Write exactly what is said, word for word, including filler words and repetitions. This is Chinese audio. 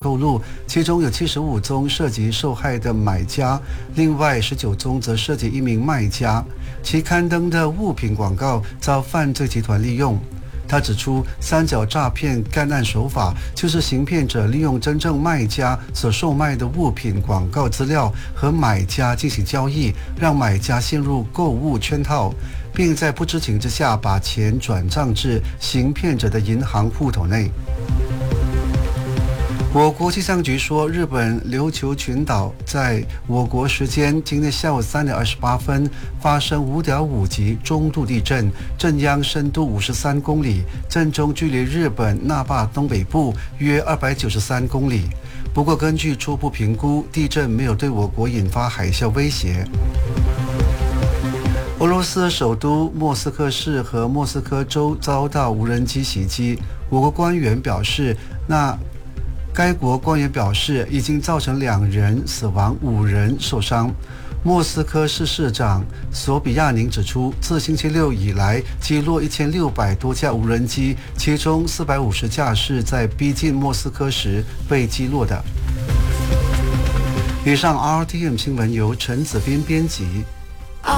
透露，其中有七十五宗涉及受害的买家，另外十九宗则涉及一名卖家，其刊登的物品广告遭犯罪集团利用。他指出，三角诈骗干案手法就是行骗者利用真正卖家所售卖的物品广告资料和买家进行交易，让买家陷入购物圈套，并在不知情之下把钱转账至行骗者的银行户头内。我国气象局说，日本琉球群岛在我国时间今天下午三点二十八分发生五点五级中度地震，震央深度五十三公里，震中距离日本那霸东北部约二百九十三公里。不过，根据初步评估，地震没有对我国引发海啸威胁。俄罗斯首都莫斯科市和莫斯科州遭到无人机袭击，我国官员表示，那该国官员表示，已经造成两人死亡，五人受伤。莫斯科市市长索比亚宁指出，自星期六以来击落一千六百多架无人机，其中四百五十架是在逼近莫斯科时被击落的。以上 R T M 新闻由陈子斌编辑。